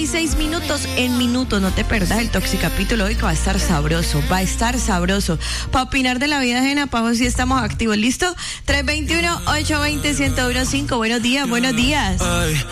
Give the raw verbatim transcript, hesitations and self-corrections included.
veintiséis minutos en minutos. No te perdas el Toxicapítulo hoy, que va a estar sabroso. Va a estar sabroso. Para opinar de la vida ajena, Pajo, si estamos activos. ¿Listo? tres dos uno, ocho dos cero, uno cero uno cinco. Buenos días, buenos días.